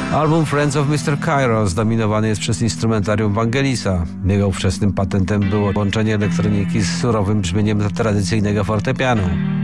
Album Friends of Mr. Cairo zdominowany jest przez instrumentarium Vangelisa. Jego ówczesnym patentem było łączenie elektroniki z surowym brzmieniem tradycyjnego fortepianu.